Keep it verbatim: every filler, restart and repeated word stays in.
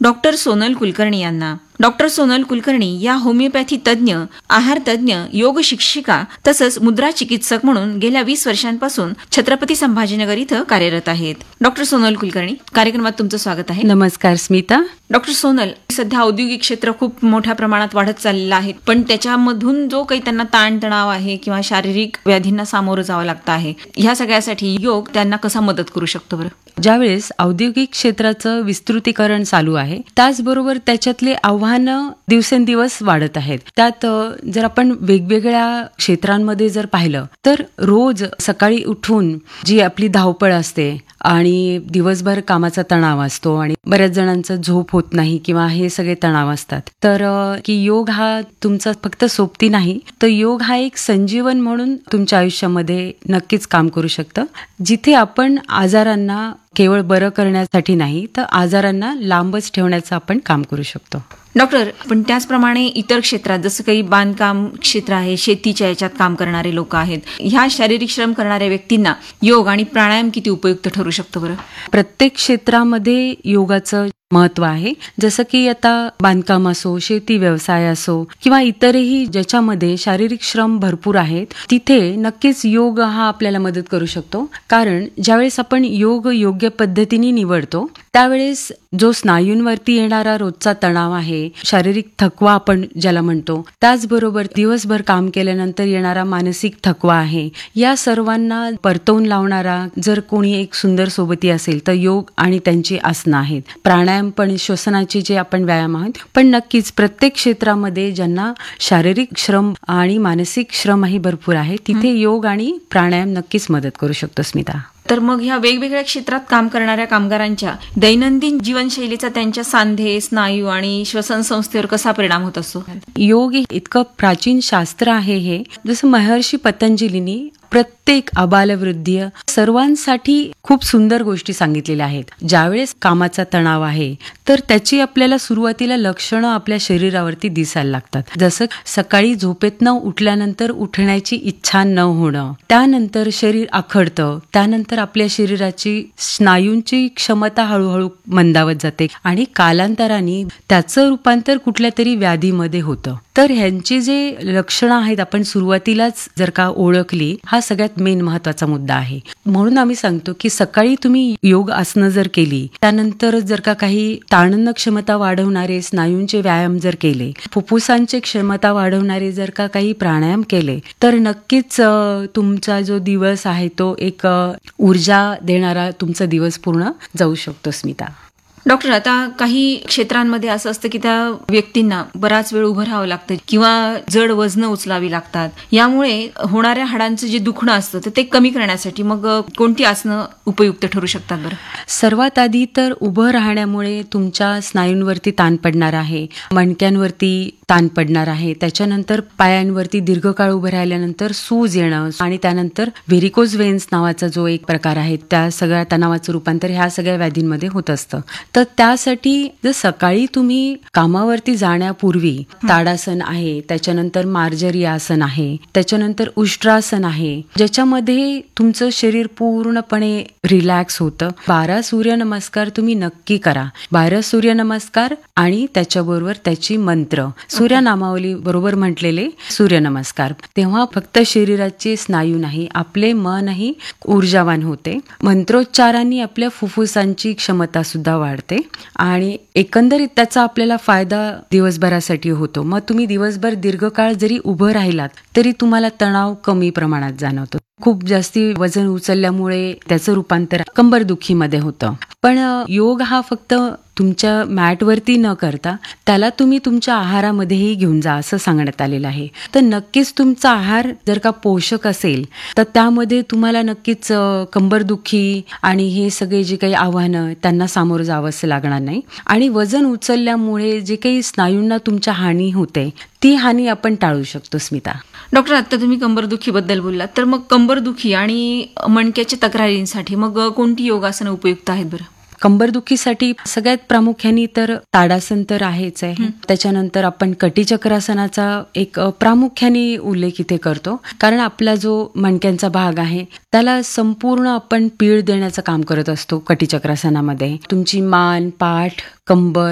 Doctor Sonal Kulkarni यांना. Doctor Sonal Kulkarni या homeopathy तज्ज्ञ, आहार तज्ज्ञ, योग शिक्षिका तसंच मुद्रा चिकित्सक म्हणून गेल्या वीस वर्षांपासून छत्रपती संभाजीनगर इथं कार्यरत आहेत. डॉक्टर सोनल कुलकर्णी, कार्यक्रमात तुमचं स्वागत आहे. नमस्कार स्मिता. डॉक्टर सोनल, सध्या औद्योगिक क्षेत्र खूप मोठ्या प्रमाणात वाढत चाललेलं आहे, पण त्याच्यामधून जो काही त्यांना ताणतणाव आहे किंवा शारीरिक व्याधींना सामोरं जावं लागतं आहे, ह्या सगळ्यासाठी योग त्यांना कसा मदत करू शकतो बरं? ज्यावेळेस औद्योगिक क्षेत्राचं विस्तृतीकरण चालू आहे, त्याचबरोबर त्याच्यातले आव्हानं दिवसेंदिवस वाढत आहेत. त्यात जर आपण वेगवेगळ्या क्षेत्रांमध्ये जर पाहिलं तर रोज सकाळी उठून जी आपली धावपळ असते आणि दिवसभर कामाचा तणाव असतो आणि बऱ्याच जणांचं झोप होत नाही किंवा हे सगळे तणाव असतात, तर की योग हा तुमचा फक्त सोबती नाही, तर योग हा एक संजीवन म्हणून तुमच्या आयुष्यामध्ये नक्कीच काम करू शकतं. जिथे आपण आजारांना केवळ बरं करण्यासाठी नाही, तर आजारांना लांबच ठेवण्याचं आपण काम करू शकतो. डॉक्टर, पण त्याचप्रमाणे इतर क्षेत्रात जसं काही बांधकाम क्षेत्र आहे, शेतीच्या याच्यात काम करणारे लोक आहेत, ह्या शारीरिक श्रम करणाऱ्या व्यक्तींना योग आणि प्राणायाम किती उपयुक्त ठरू शकतो बरं? प्रत्येक क्षेत्रामध्ये योगाचं महत्व आहे. जसं की आता बांधकाम असो, शेती व्यवसाय असो किंवा इतरही ज्याच्यामध्ये शारीरिक श्रम भरपूर आहेत, तिथे नक्कीच योग हा आपल्याला मदत करू शकतो. कारण ज्यावेळेस आपण योग योग्य पद्धतीने निवडतो, त्यावेळेस जो स्नायूंवरती येणारा रोजचा तणाव आहे, शारीरिक थकवा आपण ज्याला म्हणतो, त्याचबरोबर दिवसभर काम केल्यानंतर येणारा मानसिक थकवा आहे, या सर्वांना परतवून लावणारा जर कोणी एक सुंदर सोबती असेल तर योग आणि त्यांची आसनं आहेत. प्राणायाम पण, श्वसनाचे जे आपण व्यायाम आहेत, पण नक्कीच प्रत्येक क्षेत्रामध्ये ज्यांना शारीरिक श्रम आणि मानसिक श्रमही भरपूर आहे, तिथे योग आणि प्राणायाम नक्कीच मदत करू शकतो स्मिता. तर मग ह्या वेगवेगळ्या क्षेत्रात काम करणाऱ्या कामगारांच्या दैनंदिन जीवनशैलीचा त्यांच्या सांधे, स्नायू आणि श्वसन संस्थेवर कसा परिणाम होत असतो? योग इतकं प्राचीन शास्त्र आहे हे. जसं महर्षी पतंजलींनी प्रत्येक आबालवृद्धी सर्वांसाठी खूप सुंदर गोष्टी सांगितलेल्या आहेत. ज्यावेळेस कामाचा तणाव आहे, तर त्याची आपल्याला सुरुवातीला लक्षणं आपल्या शरीरावरती दिसायला लागतात. जसं सकाळी झोपेतनं उठल्यानंतर उठण्याची इच्छा न होणं, त्यानंतर शरीर आखडतं, त्यानंतर आपल्या शरीराची स्नायूंची क्षमता हळूहळू मंदावत जाते आणि कालांतराने त्याचं रूपांतर कुठल्या तरी व्याधीमध्ये होतं. तर ह्यांची जे लक्षणं आहेत, आपण सुरुवातीलाच जर का ओळखली, हा सगळ्यात मेन महत्वाचा मुद्दा आहे. म्हणून आम्ही सांगतो की सकाळी तुम्ही योग आसनं जर केली, त्यानंतर जर का काही ताणन क्षमता वाढवणारे स्नायूंचे व्यायाम जर केले, फुफ्फुसांची क्षमता वाढवणारे जर का काही प्राणायाम केले, तर नक्कीच तुमचा जो दिवस आहे तो एक ऊर्जा देणारा तुमचा दिवस पूर्ण जाऊ शकतो स्मिता. डॉक्टर, आता काही क्षेत्रांमध्ये असं असतं की त्या व्यक्तींना बराच वेळ उभं राहावं लागतं किंवा जड वजनं उचलावी लागतात. यामुळे होणाऱ्या हाडांचं जे दुखणं असतं तर ते कमी करण्यासाठी मग कोणती आसनं उपयुक्त ठरू शकतात बरं? सर्वात आधी तर उभं राहण्यामुळे तुमच्या स्नायूंवरती ताण पडणार आहे, मणक्यांवरती ताण पडणार आहे, त्याच्यानंतर पायांवरती दीर्घकाळ उभं राहिल्यानंतर सूज येणं आणि त्यानंतर व्हेरिकोज वेन्स नावाचा जो एक प्रकार आहे, त्या सगळ्या तणावाचं रूपांतर ह्या सगळ्या व्याधींमध्ये होत असतं. तर त्यासाठी जर सकाळी तुम्ही कामावरती जाण्यापूर्वी ताडासन आहे, त्याच्यानंतर मार्जरी आसन आहे, त्याच्यानंतर उष्ट्रासन आहे, ज्याच्यामध्ये तुमचं शरीर पूर्णपणे रिलॅक्स होतं. बारा सूर्यनमस्कार तुम्ही नक्की करा. बारा सूर्यनमस्कार आणि त्याच्याबरोबर त्याची मंत्र, सूर्यनामावली बरोबर म्हटलेले सूर्यनमस्कार. तेव्हा फक्त शरीराचे स्नायू नाही, आपले मनही ऊर्जावान होते. मंत्रोच्चारांनी आपल्या फुफ्फुसांची क्षमता सुद्धा वाढते आणि एकंदरीत त्याचा आपल्याला फायदा दिवसभरासाठी होतो. मग तुम्ही दिवसभर दीर्घकाळ जरी उभं राहिलात तरी तुम्हाला तणाव कमी प्रमाणात जाणवतो. खूप जास्ती वजन उचलल्यामुळे त्याचं रूपांतर कंबरदुखीमध्ये होतं. पण योग हा फक्त तुमच्या मॅटवरती न करता त्याला तुम्ही तुमच्या आहारामध्येही घेऊन जा असं सांगण्यात आलेलं आहे. तर नक्कीच तुमचा आहार जर का पोषक असेल तर त्यामध्ये तुम्हाला नक्कीच कंबरदुखी आणि हे सगळे जे काही आव्हानं त्यांना सामोरं जावंसं लागणार नाही. आणि वजन उचलल्यामुळे जे काही स्नायूंना तुमच्या हानी होते, ती हानी आपण टाळू शकतो स्मिता. डॉक्टर, आता तुम्ही कंबरदुखीबद्दल बोललात, तर मग कंबरदुखी आणि मणक्याच्या तक्रारींसाठी मग कोणती योगासनं उपयुक्त आहेत बरं? कंबरदुखीसाठी सगळ्यात प्रामुख्याने तर ताडासन तर आहेच आहे. त्याच्यानंतर आपण कटिचक्रासनाचा एक प्रामुख्याने उल्लेख इथे करतो, कारण आपला जो मणक्यांचा भाग आहे त्याला संपूर्ण आपण पीळ देण्याचं काम करत असतो. कटिचक्रासनामध्ये तुमची मान, पाठ, कंबर